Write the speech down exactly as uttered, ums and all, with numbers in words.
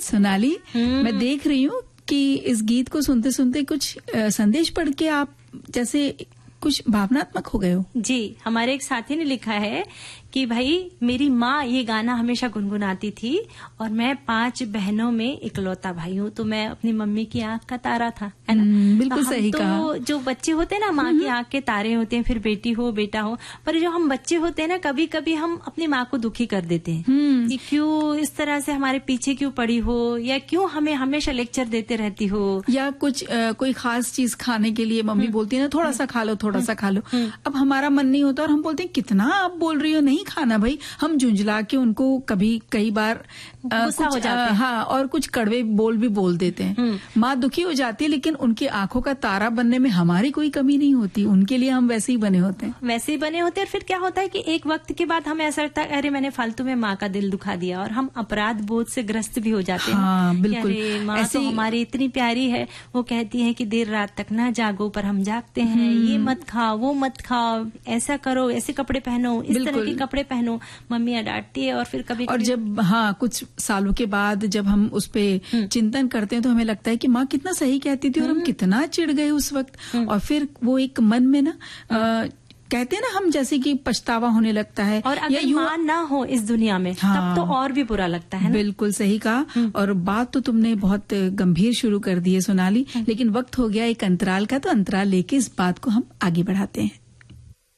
सोनाली, मैं देख रही हूँ कि इस गीत को सुनते सुनते कुछ आ, संदेश पढ़ के आप जैसे कुछ भावनात्मक हो गए हो। जी, हमारे एक साथी ने लिखा है कि भाई मेरी माँ ये गाना हमेशा गुनगुनाती थी और मैं पांच बहनों में इकलौता भाई हूँ, तो मैं अपनी मम्मी की आंख का तारा था, है ना। बिल्कुल तो सही तो कहा। जो बच्चे होते हैं ना, माँ की आंख के तारे होते हैं, फिर बेटी हो बेटा हो, पर जो हम बच्चे होते हैं ना, कभी कभी हम अपनी माँ को दुखी कर देते हैं कि क्यों इस तरह से हमारे पीछे क्यों पड़ी हो, या क्यों हमें हमेशा लेक्चर देते रहती हो, या कुछ आ, कोई खास चीज खाने के लिए मम्मी बोलती है ना, थोड़ा सा खा लो थोड़ा सा खा लो। अब हमारा मन नहीं होता और हम बोलते हैं कितना आप बोल रही हो, नहीं खाना भाई। हम झुंझला के उनको कभी कई बार गुस्सा हो जाते हैं। हाँ, और कुछ कड़वे बोल भी बोल देते हैं। माँ दुखी हो जाती है, लेकिन उनकी आंखों का तारा बनने में हमारी कोई कमी नहीं होती, उनके लिए हम वैसे ही बने होते हैं। वैसे ही बने होते हैं। और फिर क्या होता है कि एक वक्त के बाद हमें ऐसा लगता है अरे मैंने फालतू में माँ का दिल दुखा दिया, और हम अपराध बोध से ग्रस्त भी हो जाते हैं। हाँ, बिल्कुल। अरे माँ तो हमारी इतनी प्यारी है, वो कहती है कि देर रात तक ना जागो, पर हम जागते हैं। ये मत खाओ, वो मत खाओ, ऐसा करो, ऐसे कपड़े पहनो, इस तरह के कपड़े पहनो, मम्मी डांटती है। और फिर कभी और जब हाँ कुछ सालों के बाद जब हम उस पे चिंतन करते हैं तो हमें लगता है कि माँ कितना सही कहती थी और हम कितना चिढ़ गए उस वक्त। और फिर वो एक मन में ना आ, कहते हैं ना हम, जैसे कि पछतावा होने लगता है। और अगर माँ ना हो इस दुनिया में, हाँ, तब तो और भी बुरा लगता है ना? बिल्कुल सही कहा। और बात तो तुमने बहुत गंभीर शुरू कर दी है सोनाली, लेकिन वक्त हो गया एक अंतराल का, तो अंतराल लेके इस बात को हम आगे बढ़ाते हैं।